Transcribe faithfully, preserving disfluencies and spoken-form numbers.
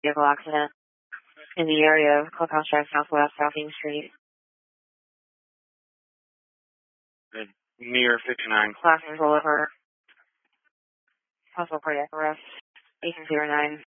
vehicle accident in the area of Clubhouse Drive Southwest, South Main Street. Near fifty-nine. Last name rollover. Possible cardiac arrest. Agent zero nine.